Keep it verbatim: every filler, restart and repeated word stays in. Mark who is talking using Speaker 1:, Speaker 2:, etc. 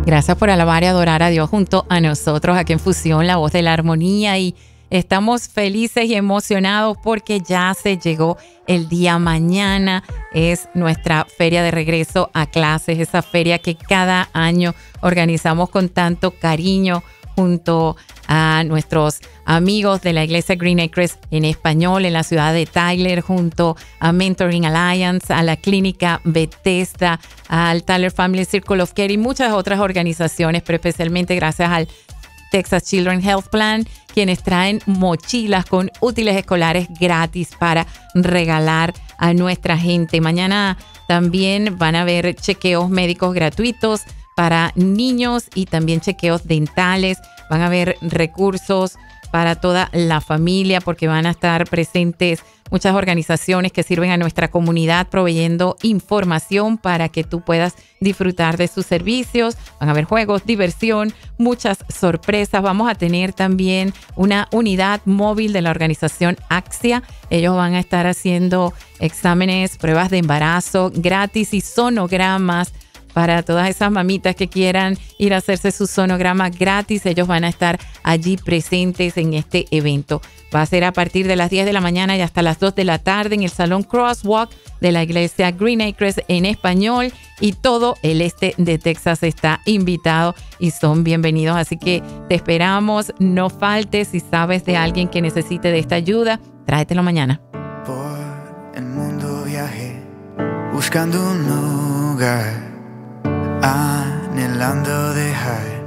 Speaker 1: Gracias por alabar y adorar a Dios junto a nosotros aquí en Fusión, la voz de la armonía. Y estamos felices y emocionados porque ya se llegó el día mañana. Es nuestra feria de regreso a clases, esa feria que cada año organizamos con tanto cariño junto a nuestros amigos de la Iglesia Green Acres en español en la ciudad de Tyler, junto a Mentoring Alliance, a la Clínica Bethesda, al Tyler Family Circle of Care y muchas otras organizaciones, pero especialmente gracias al Texas Children Health Plan, quienes traen mochilas con útiles escolares gratis para regalar a nuestra gente. Mañana también van a haber chequeos médicos gratuitos para niños y también chequeos dentales. Van a haber recursos para toda la familia porque van a estar presentes muchas organizaciones que sirven a nuestra comunidad proveyendo información para que tú puedas disfrutar de sus servicios. Van a haber juegos, diversión, muchas sorpresas. Vamos a tener también una unidad móvil de la organización Axia. Ellos van a estar haciendo exámenes, pruebas de embarazo gratis y sonogramas para todas esas mamitas que quieran ir a hacerse su sonograma gratis. Ellos van a estar allí presentes en este evento. Va a ser a partir de las diez de la mañana y hasta las dos de la tarde en el Salón Crosswalk de la Iglesia Green Acres en español. Y todo el este de Texas está invitado y son bienvenidos. Así que te esperamos. No faltes. Si sabes de alguien que necesite de esta ayuda, tráetelo mañana.
Speaker 2: Por el mundo viajé buscando un lugar, anhelando dejar